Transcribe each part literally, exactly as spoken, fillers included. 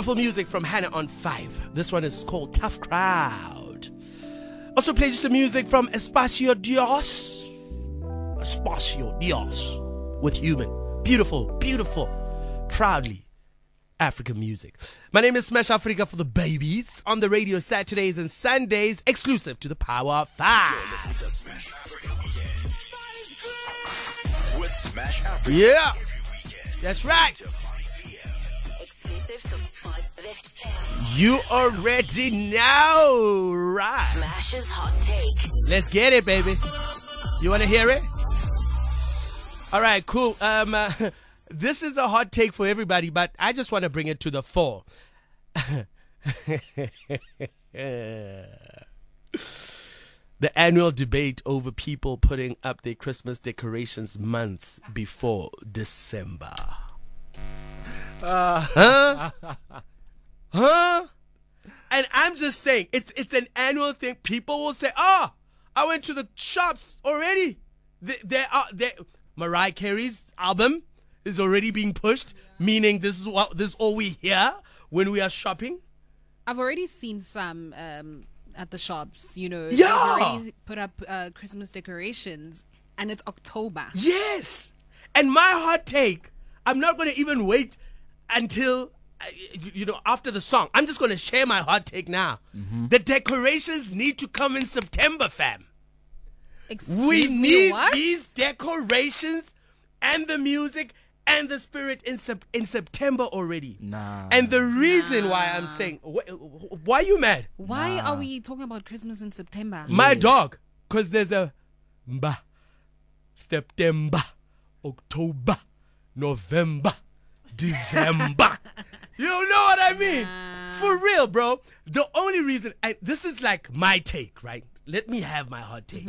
Beautiful music from Hannah on five. This one is called Tough Crowd. Also plays you some music from Espacio Dios. Espacio Dios with Human. Beautiful, beautiful, proudly African music. My name is Smash Africa for the babies on the radio Saturdays and Sundays, exclusive to the Power Five. Smash Africa Weekend. With Smash Africa. Yeah, that's right. Exclusive to five. You already know, right? Smash's hot take. Let's get it, baby. You want to hear it? All right, cool. Um, uh, this is a hot take for everybody, but I just want to bring it to the fore. The annual debate over people putting up their Christmas decorations months before December. Uh, huh? Huh? And I'm just saying, it's it's an annual thing. People will say, "Oh, I went to the shops already. They, they are they." Mariah Carey's album is already being pushed, yeah. Meaning this is what this is all we hear when we are shopping. I've already seen some um, at the shops. You know, yeah. They've already put up uh, Christmas decorations, and it's October. Yes, and my hot take. I'm not going to even wait until. You know, after the song, I'm just going to share my hot take now. Mm-hmm. The decorations need to come in September, fam. Excuse we me, need what? these decorations and the music and the spirit in sep- in September already. Nah. And the reason Nah. why I'm saying, wh- why are you mad? Why Nah. are we talking about Christmas in September? My Yes. dog, because there's a Mba, September, October, November, December. You know what I mean? Nah. For real, bro. The only reason, I, this is like my take, right? Let me have my hot take.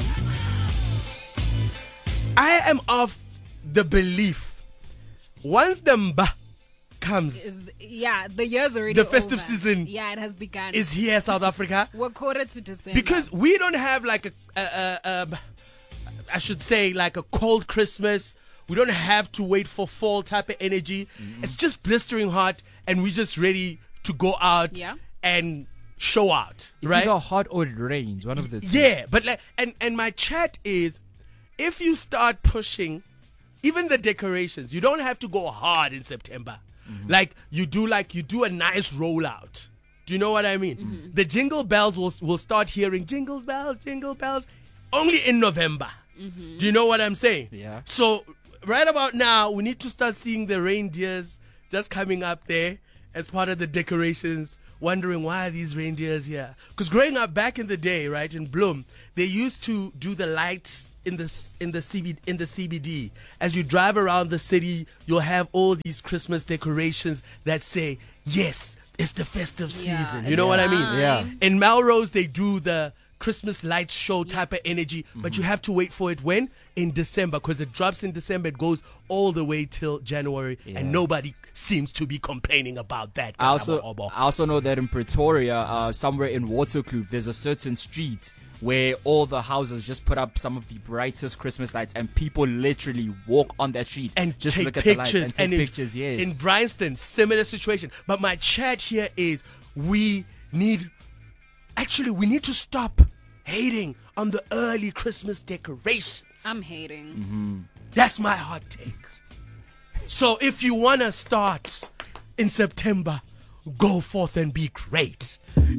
I am of the belief, once the Mba comes, Is, yeah, the year's already the festive over. season Yeah, it has begun. is here, South Africa. We're quarter to December. Because we don't have like a, a, a, a, I should say like a cold Christmas. We don't have to wait for fall type of energy. Mm-hmm. It's just blistering hot, and we're just ready to go out Yeah. and show out, It's right? either hot or it rains, one of the two. Yeah, but like, and and my chat is, if you start pushing, even the decorations, you don't have to go hard in September. Mm-hmm. Like you do, like you do a nice rollout. Do you know what I mean? Mm-hmm. The jingle bells will will start hearing jingle bells, jingle bells, only in November. Mm-hmm. Do you know what I'm saying? Yeah. So right about now, we need to start seeing the reindeers just coming up there as part of the decorations. Wondering why are these reindeers here? Because growing up back in the day, right, in Bloem, they used to do the lights in the in the C B in the C B D. As you drive around the city, you'll have all these Christmas decorations that say, "Yes, it's the festive Yeah, season." You know what I mean? fine. Yeah. In Melrose, they do the Christmas lights show type of energy, but Mm-hmm. you have to wait for it when? In December, because it drops in December, it goes all the way till January, Yeah. and nobody seems to be complaining about that. I also, Obo. I also know that in Pretoria, uh, somewhere in Waterkloof, there's a certain street where all the houses just put up some of the brightest Christmas lights, and people literally walk on that street and just take look at pictures the lights and take in, pictures. Yes. in Bryanston, similar situation. But my chat here is we need, actually, we need to stop hating on the early Christmas decorations. I'm hating. Mm-hmm. That's my hot take. So if you want to start in September, go forth and be great.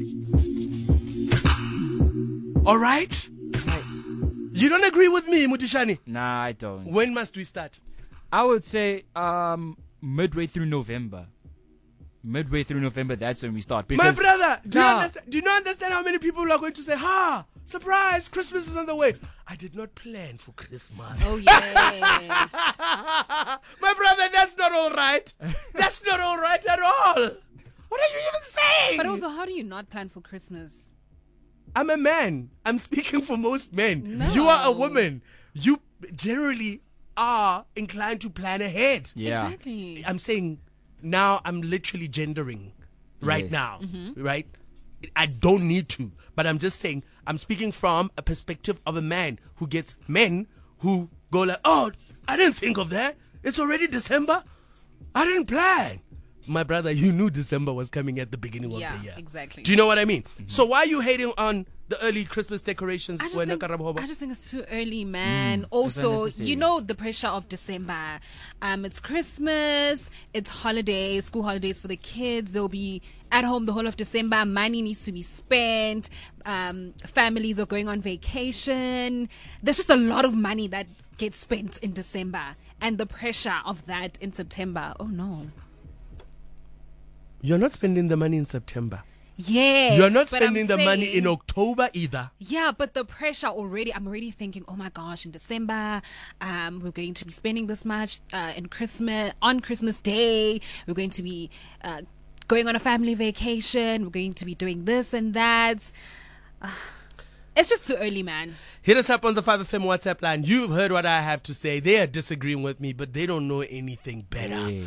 All right? You don't agree with me, Mutishani? Nah, I don't. When must we start? I would say um, midway through November. Midway through November, that's when we start. My Because brother, do, Nah. you understand, do you not understand how many people are going to say, ha, surprise, Christmas is on the way. I did not plan for Christmas. Oh, yes. My brother, that's not all right. That's not all right at all. What are you even saying? But also, how do you not plan for Christmas? I'm a man. I'm speaking for most men. No. You are a woman. You generally are inclined to plan ahead. yeah. Exactly. I'm saying now I'm literally gendering right Yes. now, Mm-hmm. right? I don't need to, but I'm just saying I'm speaking from a perspective of a man who gets men who go like, oh, I didn't think of that. It's already December. I didn't plan. my brother, you knew December was coming at the beginning Yeah, of the year. exactly. Do you know what I mean? So why are you hating on the early Christmas decorations I just, when think, Nakarabohoba? I just think it's too early, man. also, unnecessary. you know the pressure of December. Um, it's Christmas, it's holidays, school holidays for the kids. They'll be at home the whole of December. Money needs to be spent. Um, families are going on vacation. There's just a lot of money that gets spent in December, and the pressure of that in September. Oh no. You're not spending the money in September. Yes. You're not but I'm spending the money saying- in October either. Yeah, but the pressure already, I'm already thinking, oh my gosh, in December, um, we're going to be spending this much uh, in Christmas, on Christmas Day, we're going to be uh, going on a family vacation, we're going to be doing this and that. Uh, it's just too early, man. Hit us up on the five F M WhatsApp line. You've heard what I have to say. They are disagreeing with me, but they don't know anything better. Hey.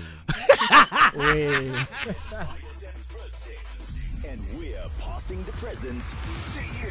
And we're passing the presents to you.